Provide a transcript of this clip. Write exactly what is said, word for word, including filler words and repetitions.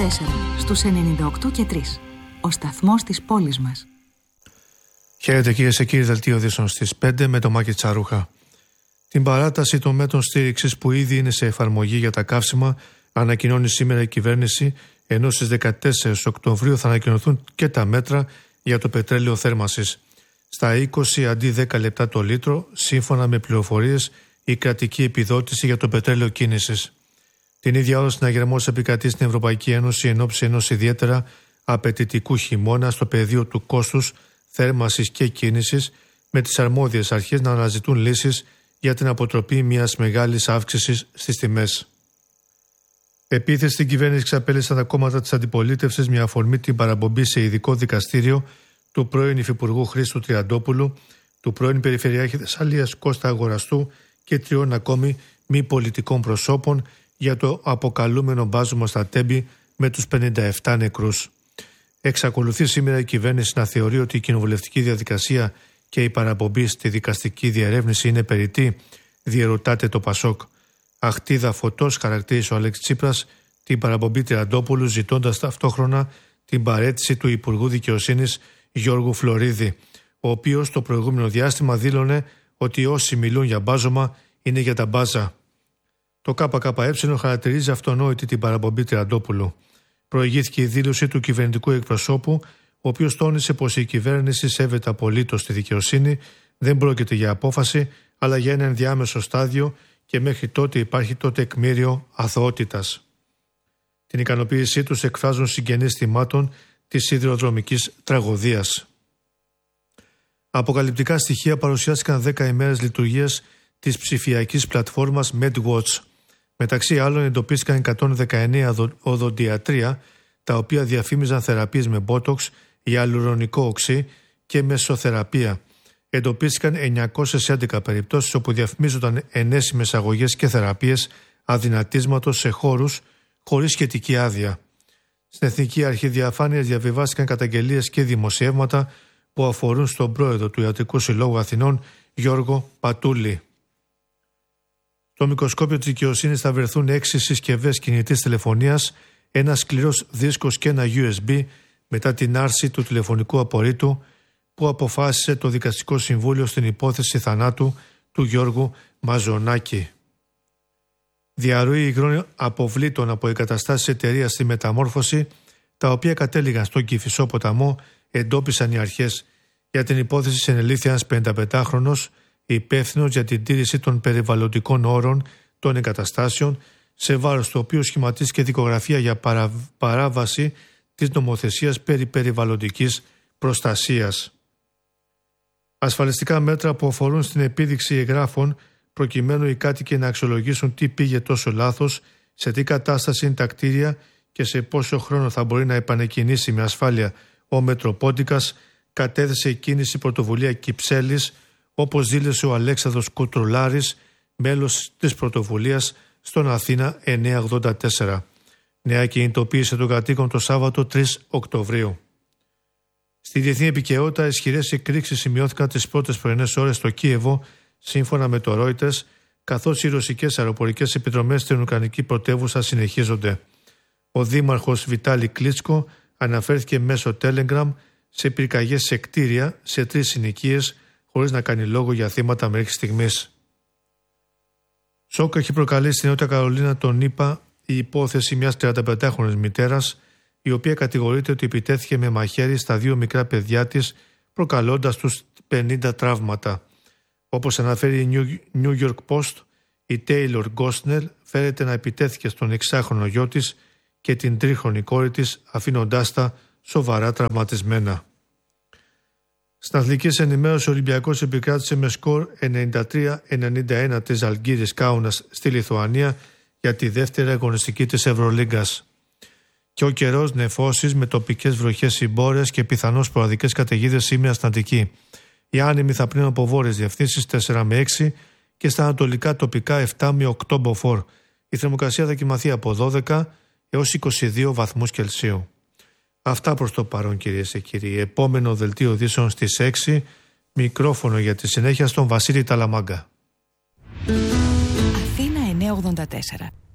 τέσσερα στους ενενήντα οκτώ και τρία. Ο σταθμός της πόλης μας. Χαίρετε κυρίες και κύριοι, δελτίο ειδήσεων στις πέντε με το Μάκη Τσαρούχα. Την παράταση των μέτρων στήριξης που ήδη είναι σε εφαρμογή για τα καύσιμα ανακοινώνει σήμερα η κυβέρνηση, ενώ στις δεκατέσσερις Οκτωβρίου θα ανακοινωθούν και τα μέτρα για το πετρέλαιο θέρμανσης. Στα είκοσι αντί δέκα λεπτά το λίτρο, σύμφωνα με πληροφορίες, η κρατική επιδότηση για το πετρέλαιο κίνησης. Την ίδια ώρα συναγερμός επικρατεί στην Ευρωπαϊκή Ένωση εν ώψη ενός ιδιαίτερα απαιτητικού χειμώνα στο πεδίο του κόστους θέρμανσης και κίνησης, με τις αρμόδιες αρχές να αναζητούν λύσεις για την αποτροπή μιας μεγάλης αύξησης στις τιμές. Επίθεση στην κυβέρνηση ξαπέλυσαν τα κόμματα της αντιπολίτευσης με αφορμή την παραπομπή σε ειδικό δικαστήριο του πρώην Υφυπουργού Χρήστου Τριαντόπουλου, του πρώην Περιφερειάρχη Θεσσαλίας Κώστα Αγοραστού και τριών ακόμη μη πολιτικών προσώπων για το αποκαλούμενο μπάζωμα στα Τέμπη με τους πενήντα επτά νεκρούς. Εξακολουθεί σήμερα η κυβέρνηση να θεωρεί ότι η κοινοβουλευτική διαδικασία και η παραπομπή στη δικαστική διερεύνηση είναι περιττή, διερωτάται το Πασόκ. Αχτίδα φωτός χαρακτήρισε ο Αλέξης Τσίπρας την παραπομπή Τριαντόπουλου, ζητώντας ταυτόχρονα την παραίτηση του Υπουργού Δικαιοσύνης Γιώργου Φλωρίδη, ο οποίος το προηγούμενο διάστημα δήλωνε ότι όσοι μιλούν για μπάζωμα είναι για τα μπάζα. Το ΚΚΕ χαρακτηρίζει αυτονόητη την παραπομπή Τριαντόπουλου. Προηγήθηκε η δήλωση του κυβερνητικού εκπροσώπου, ο οποίος τόνισε πως η κυβέρνηση σέβεται απολύτως τη δικαιοσύνη, δεν πρόκειται για απόφαση, αλλά για ένα ενδιάμεσο στάδιο και μέχρι τότε υπάρχει το τεκμήριο αθωότητας. Την ικανοποίησή τους εκφράζουν συγγενείς θυμάτων της σιδηροδρομικής τραγωδίας. Αποκαλυπτικά στοιχεία παρουσιάστηκαν δέκα ημέρες λειτουργίας της ψηφιακής πλατφόρμας MedWatch. Μεταξύ άλλων εντοπίστηκαν εκατόν δεκαεννέα οδοντιατρία, τα οποία διαφήμιζαν θεραπείες με μπότοξ, ιαλουρονικό οξύ και μεσοθεραπεία. Εντοπίστηκαν εννιακόσιες έντεκα περιπτώσεις όπου διαφημίζονταν ενέσιμες αγωγές και θεραπείες αδυνατίσματος σε χώρους χωρίς σχετική άδεια. Στην Εθνική Αρχή Διαφάνειας διαβιβάστηκαν καταγγελίες και δημοσιεύματα που αφορούν στον πρόεδρο του Ιατρικού Συλλόγου Αθηνών, Γιώργο Πατούλη. Στο μικροσκόπιο της δικαιοσύνης θα βρεθούν έξι συσκευές κινητής τηλεφωνίας, ένα σκληρός δίσκος και ένα γιου ες μπι μετά την άρση του τηλεφωνικού απορρίτου που αποφάσισε το Δικαστικό Συμβούλιο στην υπόθεση θανάτου του Γιώργου Μαζονάκη. Διαρροή υγρών αποβλήτων από εγκαταστάσεις εταιρείας στη Μεταμόρφωση, τα οποία κατέληγαν στον Κηφισό ποταμό, εντόπισαν οι αρχές. Για την υπόθεση συνελήφθη ένας πενηνταπεντάχρονος υπεύθυνος για την τήρηση των περιβαλλοντικών όρων των εγκαταστάσεων, σε βάρος του οποίου σχηματίστηκε δικογραφία για παρα... παράβαση της νομοθεσίας περί περιβαλλοντικής προστασίας. Ασφαλιστικά μέτρα που αφορούν στην επίδειξη εγγράφων προκειμένου οι κάτοικοι να αξιολογήσουν τι πήγε τόσο λάθος, σε τι κατάσταση είναι τα κτίρια και σε πόσο χρόνο θα μπορεί να επανεκκινήσει με ασφάλεια ο Μετροπόντικας, κατέθεσε η κίνηση πρωτοβουλία Κυψέλης, όπως δήλωσε ο Αλέξανδρος Κουτρουλάρης, μέλος της πρωτοβουλίας, στον Αθήνα εννιακόσια ογδόντα τέσσερα. Νέα κινητοποίησε των κατοίκων το Σάββατο τρεις Οκτωβρίου. Στη διεθνή επικαιρότητα, ισχυρές εκρήξεις σημειώθηκαν τις πρώτες πρωινές ώρες στο Κίεβο, σύμφωνα με το Reuters, καθώς οι ρωσικές αεροπορικές επιδρομές στην Ουκρανική πρωτεύουσα συνεχίζονται. Ο δήμαρχος Βιτάλη Κλίτσκο αναφέρθηκε μέσω Telegram σε πυρκαγιές σε κτίρια σε τρεις συνοικίες, χωρίς να κάνει λόγο για θύματα μέχρι στιγμής. Σοκ έχει προκαλέσει στην Νότια Καρολίνα των ΗΠΑ η υπόθεση μιας τριανταπεντάχρονης μητέρας, η οποία κατηγορείται ότι επιτέθηκε με μαχαίρι στα δύο μικρά παιδιά της, προκαλώντας τους πενήντα τραύματα. Όπως αναφέρει η New York Post, η Taylor Gosnell φέρεται να επιτέθηκε στον εξάχρονο γιο της και την τρίχρονη κόρη της, αφήνοντάς τα σοβαρά τραυματισμένα. Στην αθλητική ενημέρωση, ο Ολυμπιακός επικράτησε με σκορ ενενήντα τρία ενενήντα ένα της Ζαλγκίρις Κάουνας στη Λιθουανία για τη δεύτερη αγωνιστική της Ευρωλίγκας. Και ο καιρός νεφώσεις με τοπικές βροχές συμπόρες και πιθανώς προαδικές καταιγίδες σήμερα στην Αττική. Οι άνεμοι θα πνέουν από βόρειες διευθύνσεις τέσσερα με έξι και στα ανατολικά τοπικά επτά με οκτώ μποφόρ. Η θερμοκρασία θα κοιμαθεί από δώδεκα έως είκοσι δύο βαθμούς Κελσίου. Αυτά προς το παρόν, κυρίες και κύριοι. Επόμενο δελτίο ειδήσεων στις έξι. Μικρόφωνο για τη συνέχεια στον Βασίλη Ταλαμάγκα. Αθήνα εννιακόσια ογδόντα τέσσερα.